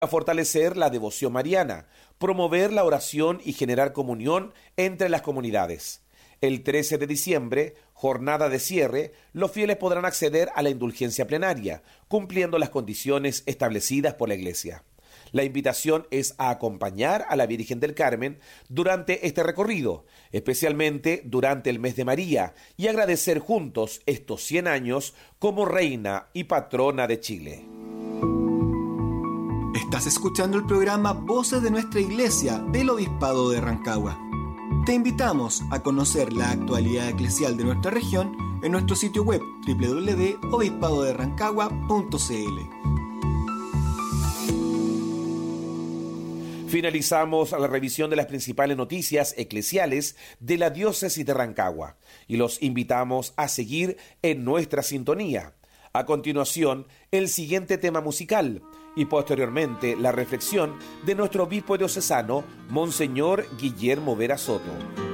A fortalecer la devoción mariana, promover la oración y generar comunión entre las comunidades. El 13 de diciembre, jornada de cierre, los fieles podrán acceder a la indulgencia plenaria, cumpliendo las condiciones establecidas por la Iglesia. La invitación es a acompañar a la Virgen del Carmen durante este recorrido, especialmente durante el mes de María, y agradecer juntos estos 100 años como reina y patrona de Chile. Estás escuchando el programa Voces de Nuestra Iglesia del Obispado de Rancagua. Te invitamos a conocer la actualidad eclesial de nuestra región en nuestro sitio web www.obispadoderrancagua.cl. Finalizamos la revisión de las principales noticias eclesiales de la diócesis de Rancagua y los invitamos a seguir en nuestra sintonía. A continuación, el siguiente tema musical y posteriormente la reflexión de nuestro obispo diocesano, Monseñor Guillermo Vera Soto.